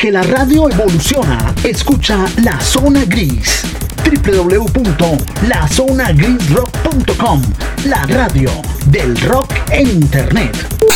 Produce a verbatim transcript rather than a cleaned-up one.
porque la radio evoluciona. Escucha La Zona Gris. doble u doble u doble u punto la zona gris rock punto com, la radio del rock en internet.